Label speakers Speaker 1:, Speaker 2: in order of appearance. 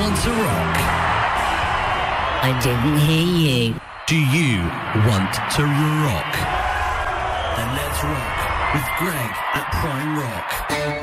Speaker 1: want to rock?
Speaker 2: I didn't hear you.
Speaker 1: Do you want to rock? Then let's rock with Greg at Prime Rock.